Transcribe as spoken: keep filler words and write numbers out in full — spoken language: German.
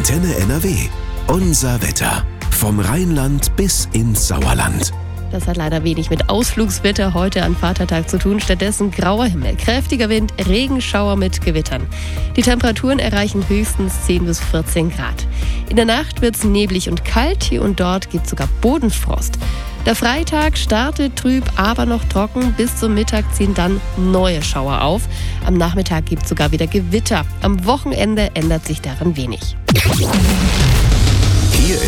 Antenne N R W. Unser Wetter. Vom Rheinland bis ins Sauerland. Das hat leider wenig mit Ausflugswetter heute an Vatertag zu tun. Stattdessen grauer Himmel, kräftiger Wind, Regenschauer mit Gewittern. Die Temperaturen erreichen höchstens zehn bis vierzehn Grad. In der Nacht wird es neblig und kalt. Hier und dort gibt es sogar Bodenfrost. Der Freitag startet trüb, aber noch trocken. Bis zum Mittag ziehen dann neue Schauer auf. Am Nachmittag gibt es sogar wieder Gewitter. Am Wochenende ändert sich daran wenig. Hier